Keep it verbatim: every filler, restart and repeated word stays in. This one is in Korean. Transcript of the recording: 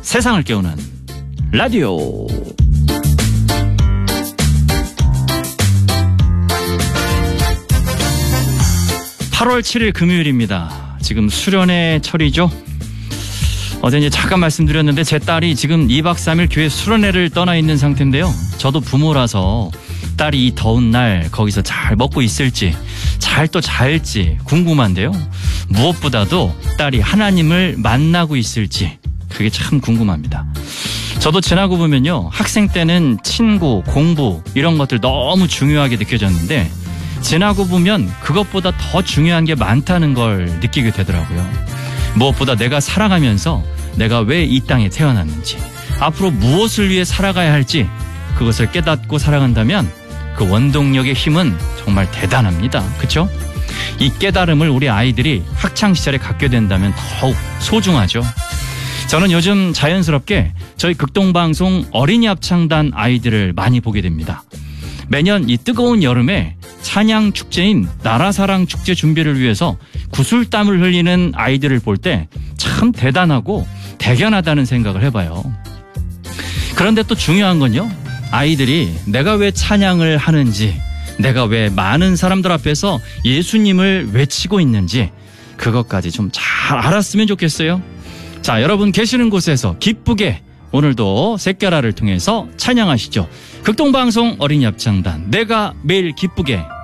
세상을 깨우는 라디오. 팔월 칠일 금요일입니다. 지금 수련회 철이죠. 어제 이제 잠깐 말씀드렸는데 제 딸이 지금 이박 삼일 교회 수련회를 떠나 있는 상태인데요. 저도 부모라서 딸이 이 더운 날 거기서 잘 먹고 있을지, 잘 또 잘지 궁금한데요. 무엇보다도 딸이 하나님을 만나고 있을지 그게 참 궁금합니다. 저도 지나고 보면요, 학생 때는 친구, 공부 이런 것들 너무 중요하게 느껴졌는데 지나고 보면 그것보다 더 중요한 게 많다는 걸 느끼게 되더라고요. 무엇보다 내가 살아가면서 내가 왜 이 땅에 태어났는지, 앞으로 무엇을 위해 살아가야 할지 그것을 깨닫고 살아간다면 그 원동력의 힘은 정말 대단합니다. 그렇죠? 이 깨달음을 우리 아이들이 학창시절에 갖게 된다면 더욱 소중하죠. 저는 요즘 자연스럽게 저희 극동방송 어린이 합창단 아이들을 많이 보게 됩니다. 매년 이 뜨거운 여름에 찬양 축제인 나라사랑 축제 준비를 위해서 구슬땀을 흘리는 아이들을 볼 때 참 대단하고 대견하다는 생각을 해봐요. 그런데 또 중요한 건요, 아이들이 내가 왜 찬양을 하는지, 내가 왜 많은 사람들 앞에서 예수님을 외치고 있는지 그것까지 좀 잘 알았으면 좋겠어요. 자, 여러분 계시는 곳에서 기쁘게 오늘도 샛결아를 통해서 찬양하시죠. 극동방송 어린이 합창단, 내가 매일 기쁘게.